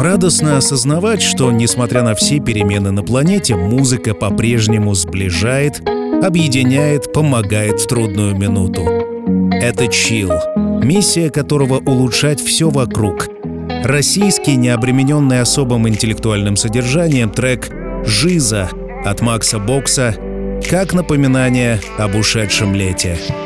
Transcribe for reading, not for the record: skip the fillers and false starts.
Радостно осознавать, что, несмотря на все перемены на планете, музыка по-прежнему сближает, объединяет, помогает в трудную минуту. Это чилл, миссия которого улучшать все вокруг. Российский, не обремененный особым интеллектуальным содержанием, трек «Жиза» от Макса Бокса как напоминание об ушедшем лете.